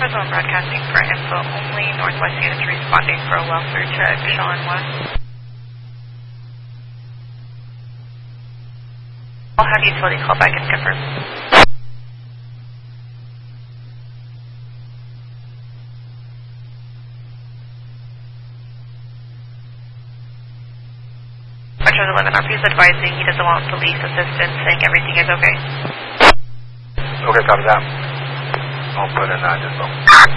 Zone broadcasting for info only. Northwest units responding for a welfare check. Sean 1. I'll have utility call back and confirm. Metro 11, RP is advising he doesn't want police assistance, saying everything is okay. Okay, copy that. I'll put in that info.